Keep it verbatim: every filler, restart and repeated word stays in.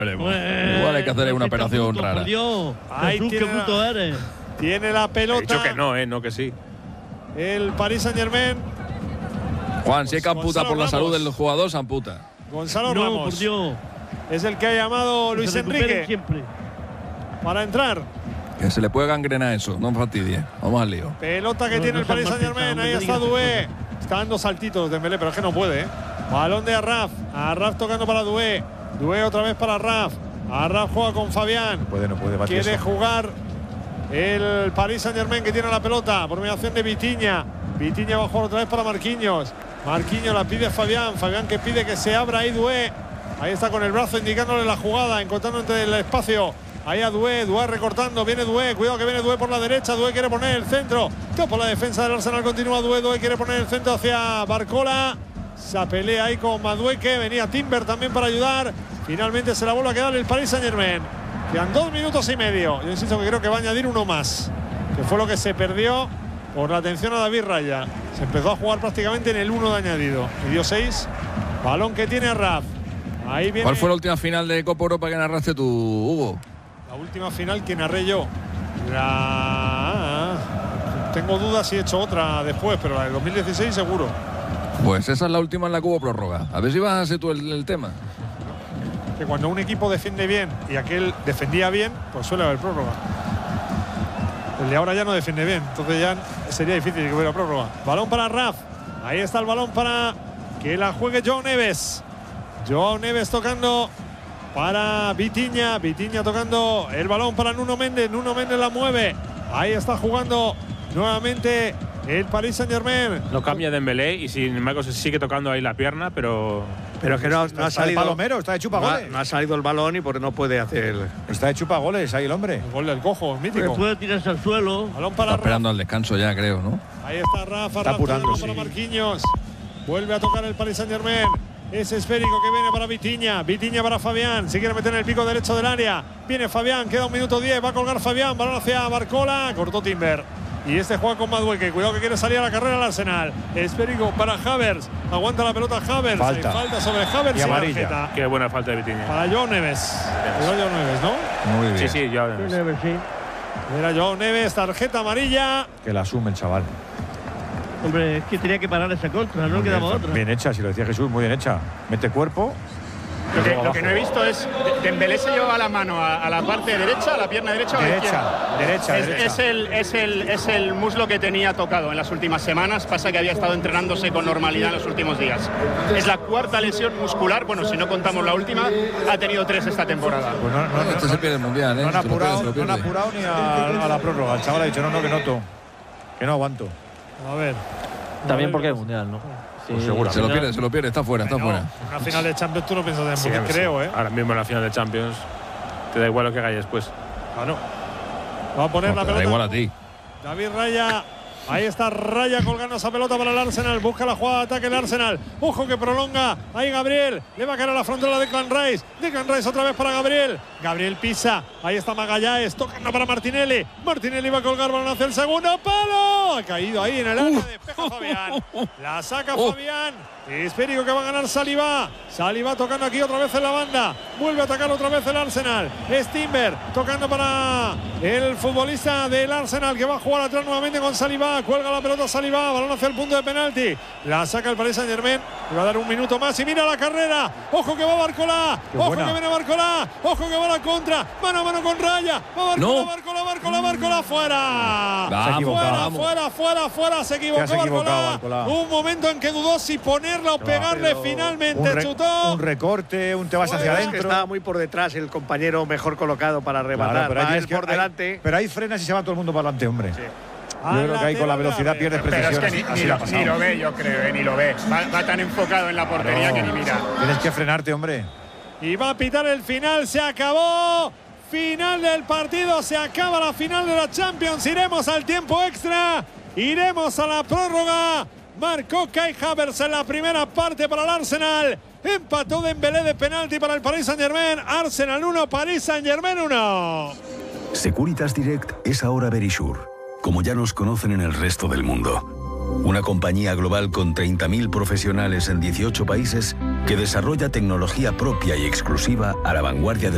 Veremos. Pues, Igual hay que hacer una operación bruto, rara. Por Dios, Ahí Jesús, qué tiene la- bruto eres. Tiene la He pelota dicho que no, eh, no que sí. el Paris Saint-Germain. Juan, si hay que amputar Gonzalo por la salud Ramos. del jugador, se amputa. Gonzalo No, Ramos por Dios. es el que ha llamado Luis Se recuperen Enrique siempre. para entrar. Que se le puede gangrenar eso, no fastidie. Vamos al lío. Pelota que No, tiene no el Paris seas Saint-Germain. mal Ahí pensado, está no me Doué. digas Está dando saltitos Dembélé, pero es que no puede. ¿eh? Balón de Arraf. Arraf tocando para Doué. Doué otra vez para Arraf. Arraf juega con Fabián. No puede, no puede batir Quiere eso. jugar el Paris Saint-Germain, que tiene la pelota por mediación de Vitinha. Vitinha va a jugar otra vez para Marquinhos. Marquinhos la pide Fabián. Fabián que pide que se abra ahí Doué. Ahí está con el brazo indicándole la jugada, encontrando entre el espacio. Ahí a Doué, Doué recortando, viene Doué, cuidado que viene Doué por la derecha, Doué quiere poner el centro. Topa la defensa del Arsenal, continúa Doué, Doué quiere poner el centro hacia Barcola. Se pelea ahí con Madueque, venía Timber también para ayudar. Finalmente se la vuelve a quedar el Paris Saint-Germain. Quedan dos minutos y medio. Yo insisto que creo que va a añadir uno más, que fue lo que se perdió por la atención a David Raya. Se empezó a jugar prácticamente en el uno de añadido. Y dio seis. Balón que tiene Arraf. Ahí viene. ¿Cuál fue la última final de Copa Europa que narraste tú, Hugo? La última final que narré yo. La... Tengo dudas si he hecho otra después, pero la de dos mil dieciséis seguro. Pues esa es la última en la que hubo prórroga. A ver si vas a hacer tú el, el tema. Que cuando un equipo defiende bien y aquel defendía bien, pues suele haber prórroga. El de ahora ya no defiende bien, entonces ya sería difícil que hubiera prórroga. Balón para Raf. Ahí está el balón para que la juegue Joao Neves. Joao Neves tocando para Vitinha. Vitinha tocando el balón para Nuno Méndez. Nuno Méndez la mueve. Ahí está jugando nuevamente el Paris Saint-Germain. No cambia Dembélé y sin embargo se sigue tocando ahí la pierna, pero. Pero es que no, no Está ha de salido. palomero, está de No ha, chupagoles. no ha salido el balón y porque no puede hacer. Está de chupagoles ahí el hombre. El gol del cojo, mítico. Puede tirarse al suelo. Balón para Está Raf. esperando al descanso ya, creo, ¿no? Ahí está Rafa, Está Rafa apurando, para sí. Marquinhos. Vuelve a tocar el Paris Saint-Germain. Es esférico que viene para Vitinha. Vitinha para Fabián. Se quiere meter en el pico derecho del área. Viene Fabián, queda un minuto diez. Va a colgar Fabián. Balón hacia Barcola. Cortó Timber. Y este juega con Madueque. Cuidado que quiere salir a la carrera al Arsenal. Esférico para Havertz. Aguanta la pelota Havertz. Falta. Hay falta sobre Havertz Y y amarilla. tarjeta. Qué buena falta de Vitinha. Para Joao Neves. Era Joao Neves, ¿no? Muy bien. Sí, sí, ya. Sí. Era Joao Neves. Tarjeta amarilla. Que la asume el chaval. Hombre, es que tenía que parar esa contra, no Muy quedaba bien, otra. bien hecha, si lo decía Jesús, muy bien hecha. Mete cuerpo. Lo que, luego lo que abajo. no he visto es Dembélé se lleva la mano a, a la parte derecha, a la pierna derecha o a la Derecha, izquierda. derecha, es, derecha. es el, es, el, es el muslo que tenía tocado en las últimas semanas. Pasa que había estado entrenándose con normalidad en los últimos días. Es la cuarta lesión muscular, bueno, si no contamos la última, ha tenido tres esta temporada. Pues no, no, no, Este no, se pierde el mundial, ¿eh? no han Se lo pierde, apurado, se lo no han pierde. apurado ni a, a la prórroga. El chaval ha dicho, no, no, que noto. Que no aguanto. A ver. También porque es mundial, ¿no? Sí, Pues seguro. Se lo pierde, se lo pierde. Está fuera, está Bueno, fuera. una final de Champions tú no piensas en Sí, mundial, sí. creo, ¿eh? Ahora mismo en la final de Champions te da igual lo que hagáis después. Claro. Va a poner No, la te da pelota. igual a ti. David Raya. Ahí está Raya colgando esa pelota para el Arsenal. Busca la jugada de ataque el Arsenal. Ojo que prolonga. Ahí Gabriel. Le va a caer a la frontal de Declan Rice. Declan Rice otra vez para Gabriel. Gabriel pisa. Ahí está Magallanes. Tocando para Martinelli. Martinelli va a colgar balón hacia el segundo palo. Ha caído ahí en el área. Despeja Fabián. La saca Uh. Fabián. Esférico que va a ganar Saliba. Saliba tocando aquí otra vez en la banda. Vuelve a atacar otra vez el Arsenal. Es Timber tocando para el futbolista del Arsenal que va a jugar atrás nuevamente con Saliba. Cuelga la pelota Saliba. Balón hacia el punto de penalti. La saca el Paris Saint-Germain. Le va a dar un minuto más y mira la carrera. Ojo que va Barcola. Qué Ojo buena. que viene Barcola. Ojo que va la contra. Mano a mano con Raya. Va Barcola, No. Barcola, Barcola, Barcola. Fuera. Vamos, fuera, vamos. fuera, fuera, fuera. Se equivocó, Se ha equivocado, Barcola. Barcola. Un momento en que dudó si ponerla o pegarle. Pero Finalmente un, re- chutó. un recorte, un te vas hacia Fuera. Es que adentro. estaba muy por detrás el compañero mejor colocado para rematar. Claro, pero ahí Va tienes él que- por ahí- delante. pero ahí frenas y se va todo el mundo para adelante, hombre. A Yo creo que ahí con la lateral velocidad grave. pierdes Pero es precisión. que ni, así ni le ha lo, pasado. ni lo ve, yo creo, eh, ni lo ve. Va, va tan enfocado en la portería No, que ni mira. Tienes que frenarte, hombre. Y va a pitar el final. Se acabó. Final del partido. Se acaba la final de la Champions. Iremos al tiempo extra. Iremos a la prórroga. Marcó Kai Havertz en la primera parte para el Arsenal. Empató Dembélé de penalti para el Paris Saint-Germain. Arsenal uno, Paris Saint-Germain uno. Securitas Direct es ahora Verisure, como ya nos conocen en el resto del mundo. Una compañía global con treinta mil profesionales en dieciocho países que desarrolla tecnología propia y exclusiva a la vanguardia del